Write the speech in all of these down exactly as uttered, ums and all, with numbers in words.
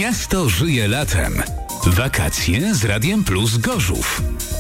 Miasto żyje latem. Wakacje z Radiem Plus Gorzów.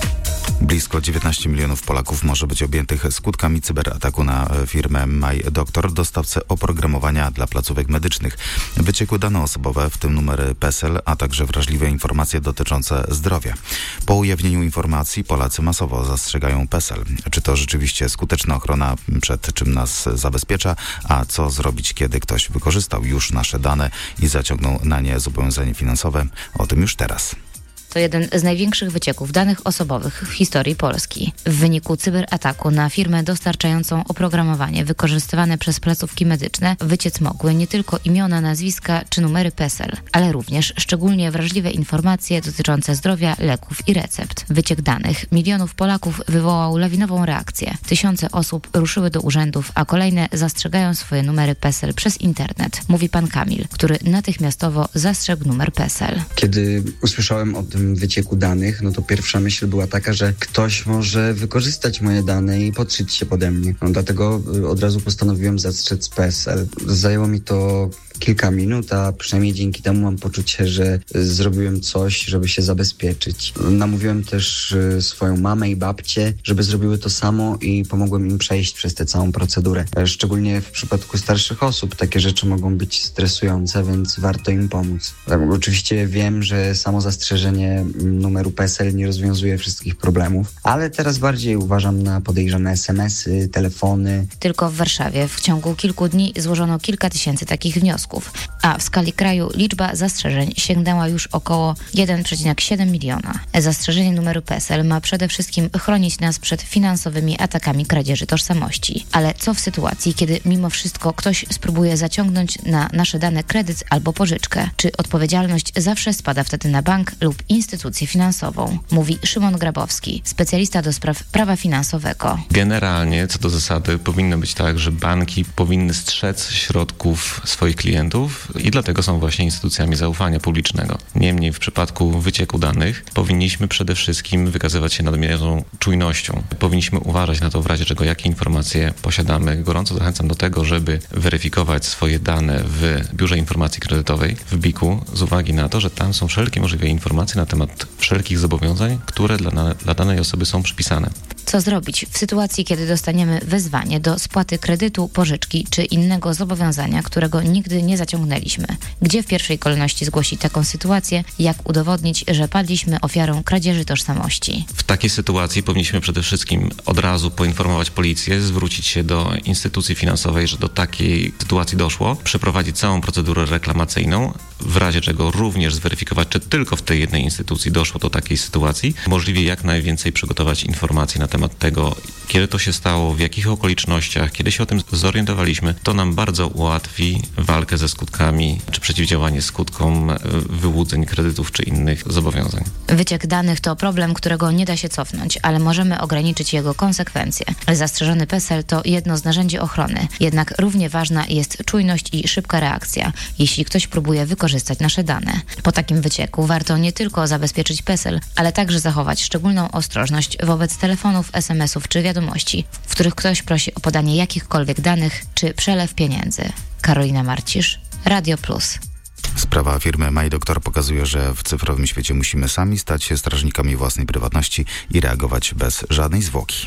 Blisko dziewiętnaście milionów Polaków może być objętych skutkami cyberataku na firmę MyDoktor, dostawcę oprogramowania dla placówek medycznych. Wyciekły dane osobowe, w tym numery PESEL, a także wrażliwe informacje dotyczące zdrowia. Po ujawnieniu informacji Polacy masowo zastrzegają PESEL. Czy to rzeczywiście skuteczna ochrona, przed czym nas zabezpiecza, a co zrobić, kiedy ktoś wykorzystał już nasze dane i zaciągnął na nie zobowiązanie finansowe? O tym już teraz. To jeden z największych wycieków danych osobowych w historii Polski. W wyniku cyberataku na firmę dostarczającą oprogramowanie wykorzystywane przez placówki medyczne wyciec mogły nie tylko imiona, nazwiska czy numery PESEL, ale również szczególnie wrażliwe informacje dotyczące zdrowia, leków i recept. Wyciek danych milionów Polaków wywołał lawinową reakcję. Tysiące osób ruszyły do urzędów, a kolejne zastrzegają swoje numery PESEL przez internet. Mówi pan Kamil, który natychmiastowo zastrzegł numer PESEL. Kiedy usłyszałem o tym wycieku danych, no to pierwsza myśl była taka, że ktoś może wykorzystać moje dane i podszyć się pode mnie. No, dlatego od razu postanowiłem zastrzec PESEL. Zajęło mi to kilka minut, a przynajmniej dzięki temu mam poczucie, że zrobiłem coś, żeby się zabezpieczyć. Namówiłem też swoją mamę i babcię, żeby zrobiły to samo i pomogłem im przejść przez tę całą procedurę. Szczególnie w przypadku starszych osób takie rzeczy mogą być stresujące, więc warto im pomóc. Oczywiście wiem, że samo zastrzeżenie numeru PESEL nie rozwiązuje wszystkich problemów, ale teraz bardziej uważam na podejrzane es em esy, telefony. Tylko w Warszawie w ciągu kilku dni złożono kilka tysięcy takich wniosków, a w skali kraju liczba zastrzeżeń sięgnęła już około jeden przecinek siedem miliona. Zastrzeżenie numeru PESEL ma przede wszystkim chronić nas przed finansowymi atakami kradzieży tożsamości. Ale co w sytuacji, kiedy mimo wszystko ktoś spróbuje zaciągnąć na nasze dane kredyt albo pożyczkę? Czy odpowiedzialność zawsze spada wtedy na bank lub instytucję finansową? Mówi Szymon Grabowski, specjalista do spraw prawa finansowego. Generalnie, co do zasady, powinno być tak, że banki powinny strzec środków swoich klientów i dlatego są właśnie instytucjami zaufania publicznego. Niemniej w przypadku wycieku danych powinniśmy przede wszystkim wykazywać się nadmierną czujnością. Powinniśmy uważać na to, w razie czego jakie informacje posiadamy. Gorąco zachęcam do tego, żeby weryfikować swoje dane w Biurze Informacji Kredytowej w biku z uwagi na to, że tam są wszelkie możliwe informacje na temat wszelkich zobowiązań, które dla, na, dla danej osoby są przypisane. Co zrobić w sytuacji, kiedy dostaniemy wezwanie do spłaty kredytu, pożyczki czy innego zobowiązania, którego nigdy nie zaciągnęliśmy? Gdzie w pierwszej kolejności zgłosić taką sytuację? Jak udowodnić, że padliśmy ofiarą kradzieży tożsamości? W takiej sytuacji powinniśmy przede wszystkim od razu poinformować policję, zwrócić się do instytucji finansowej, że do takiej sytuacji doszło, przeprowadzić całą procedurę reklamacyjną, w razie czego również zweryfikować, czy tylko w tej jednej instytucji doszło do takiej sytuacji. Możliwie jak najwięcej przygotować informacji na temat tego, kiedy to się stało, w jakich okolicznościach, kiedy się o tym zorientowaliśmy. To nam bardzo ułatwi walkę ze skutkami, czy przeciwdziałanie skutkom wyłudzeń kredytów, czy innych zobowiązań. Wyciek danych to problem, którego nie da się cofnąć, ale możemy ograniczyć jego konsekwencje. Zastrzeżony PESEL to jedno z narzędzi ochrony, jednak równie ważna jest czujność i szybka reakcja, jeśli ktoś próbuje wykorzystać nasze dane. Po takim wycieku warto nie tylko zabezpieczyć PESEL, ale także zachować szczególną ostrożność wobec telefonów, es em esów czy wiadomości, w których ktoś prosi o podanie jakichkolwiek danych czy przelew pieniędzy. Karolina Marcisz, Radio Plus. Sprawa firmy MyDoktor pokazuje, że w cyfrowym świecie musimy sami stać się strażnikami własnej prywatności i reagować bez żadnej zwłoki.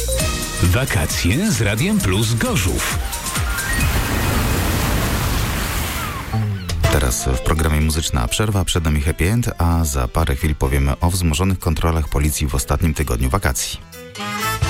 Wakacje z Radiem Plus Gorzów. Teraz w programie Muzyczna Przerwa, przed nami Happy End, a za parę chwil powiemy o wzmożonych kontrolach policji w ostatnim tygodniu wakacji.